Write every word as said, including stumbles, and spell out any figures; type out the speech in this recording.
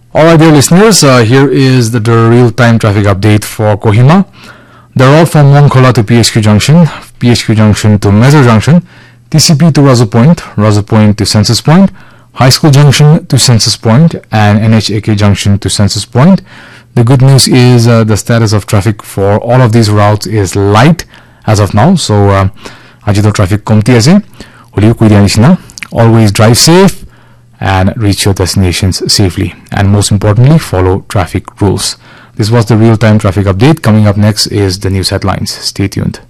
Alright, dear listeners, uh, here is the, the real-time traffic update for Kohima. They're all from Mongkhola to P H Q Junction, P H Q Junction to Mezo Junction, T C P to Razu Point, Razu Point to Census Point, High School Junction to Census Point, and N H A K Junction to Census Point. The good news is uh, the status of traffic for all of these routes is light as of now. So, uh, ajito traffic komti ase. Holiu koi dia nishina. Always drive safe and reach your destinations safely, and most importantly, follow traffic rules. This was the real-time traffic update. Coming up next is the news headlines. Stay tuned.